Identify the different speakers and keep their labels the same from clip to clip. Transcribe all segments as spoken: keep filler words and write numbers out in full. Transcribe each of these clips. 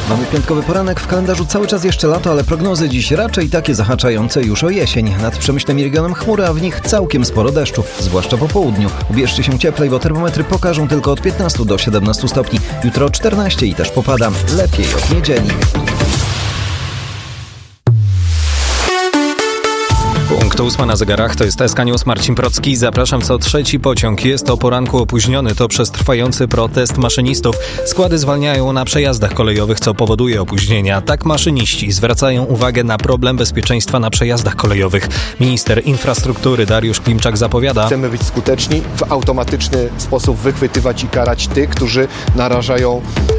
Speaker 1: Mamy piątkowy poranek, w kalendarzu cały czas jeszcze lato, ale prognozy dziś raczej takie zahaczające już o jesień. Nad Przemyślem i regionem chmury, a w nich całkiem sporo deszczu, zwłaszcza po południu. Ubierzcie się cieplej, bo termometry pokażą tylko od piętnastu do siedemnastu stopni. Jutro czternaście i też popada. Lepiej od niedzieli.
Speaker 2: Punkt ósma na zegarach, to jest S K News, Marcin Procki. Zapraszam, co trzeci pociąg jest o poranku opóźniony. To przez trwający protest maszynistów. Składy zwalniają na przejazdach kolejowych, co powoduje opóźnienia. Tak maszyniści zwracają uwagę na problem bezpieczeństwa na przejazdach kolejowych. Minister infrastruktury Dariusz Klimczak zapowiada:
Speaker 3: chcemy być skuteczni, w automatyczny sposób wychwytywać i karać tych, którzy narażają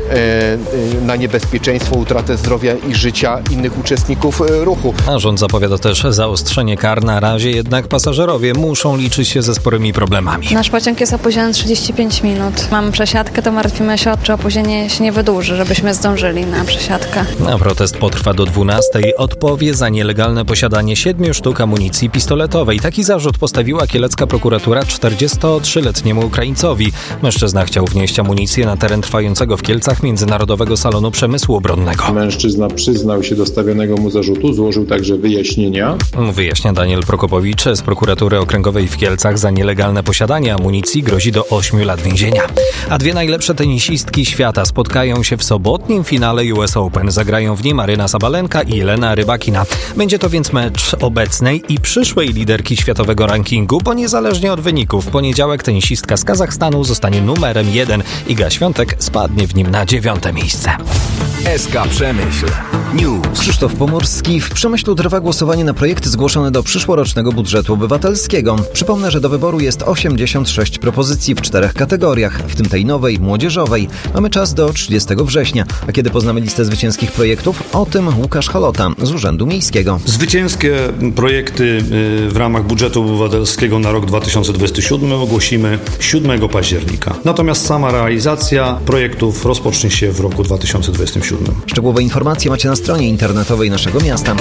Speaker 3: e, na niebezpieczeństwo, utratę zdrowia i życia innych uczestników ruchu.
Speaker 2: A rząd zapowiada też zaostrzenie kar. Na razie jednak pasażerowie muszą liczyć się ze sporymi problemami.
Speaker 4: Nasz pociąg jest opóźniony trzydzieści pięć minut. Mamy przesiadkę, to martwimy się, czy opóźnienie się nie wydłuży, żebyśmy zdążyli na przesiadkę.
Speaker 2: A protest potrwa do dwunastej. Odpowie za nielegalne posiadanie siedmiu sztuk amunicji pistoletowej. Taki zarzut postawiła kielecka prokuratura czterdziestotrzyletniemu Ukraińcowi. Mężczyzna chciał wnieść amunicję na teren trwającego w Kielcach Międzynarodowego Salonu Przemysłu Obronnego.
Speaker 5: Mężczyzna przyznał się do stawionego mu zarzutu, złożył także wyjaśnienia.
Speaker 2: Wyjaśnia Daniel Prokopowicz z prokuratury okręgowej w Kielcach. Za nielegalne posiadanie amunicji grozi do ośmiu lat więzienia. A dwie najlepsze tenisistki świata spotkają się w sobotnim finale U S Open. Zagrają w nim Aryna Sabalenka i Jelena Rybakina. Będzie to więc mecz obecnej i przyszłej liderki światowego rankingu, bo niezależnie od wyników w poniedziałek tenisistka z Kazachstanu zostanie numerem jeden. Iga Świątek spadnie w nim na dziewiąte miejsce.
Speaker 6: S K Przemyśl News.
Speaker 1: Krzysztof Pomorski. W Przemyślu trwa głosowanie na projekty zgłoszone do przyszłorocznego budżetu obywatelskiego. Przypomnę, że do wyboru jest osiemdziesiąt sześć propozycji w czterech kategoriach, w tym tej nowej, młodzieżowej. Mamy czas do trzydziestego września. A kiedy poznamy listę zwycięskich projektów? O tym Łukasz Halota z Urzędu Miejskiego.
Speaker 7: Zwycięskie projekty w ramach budżetu obywatelskiego na rok dwa tysiące dwudziesty siódmy ogłosimy siódmego października. Natomiast sama realizacja projektów rozpocznie się w roku dwa tysiące dwudziestym siódmym.
Speaker 1: Szczegółowe informacje macie na stronie internetowej naszego miasta.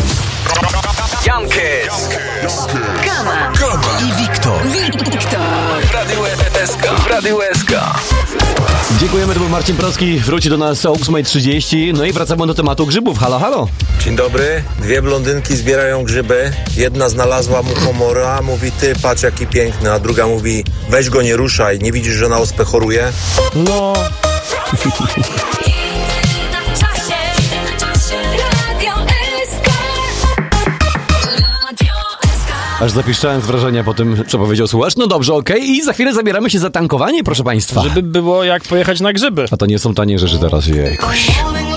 Speaker 6: Jankes, Gama, Gama i Wiktor. Wiktor. W Radiu S K. W Radiu S K.
Speaker 8: Dziękujemy, to był Marcin Procki. Wróci do nas o ósma trzydzieści. No i wracamy do tematu grzybów. Halo, halo.
Speaker 9: Dzień dobry. Dwie blondynki zbierają grzyby. Jedna znalazła muchomora, mówi: ty, patrz jaki piękny. A druga mówi: weź go, nie ruszaj. Nie widzisz, że na ospę choruje?
Speaker 8: No... Aż zapiszczałem z wrażenia po tym, co powiedział słuchacz. No dobrze, okej. Okay. I za chwilę zabieramy się za tankowanie, proszę państwa.
Speaker 10: Żeby było jak pojechać na grzyby.
Speaker 8: A to nie są tanie rzeczy teraz, jejkuś.